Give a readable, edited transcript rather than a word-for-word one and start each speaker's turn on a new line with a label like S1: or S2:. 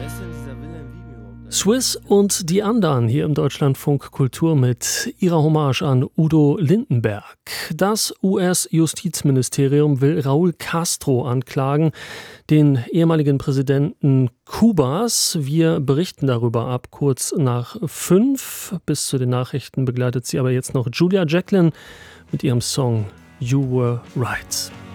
S1: Swiss und die anderen hier im Deutschlandfunk Kultur mit ihrer Hommage an Udo Lindenberg. Das US-Justizministerium will Raúl Castro anklagen, den ehemaligen Präsidenten Kubas. Wir berichten darüber ab kurz nach 5. Bis zu den Nachrichten begleitet sie aber jetzt noch Julia Jacklin mit ihrem Song You Were Right.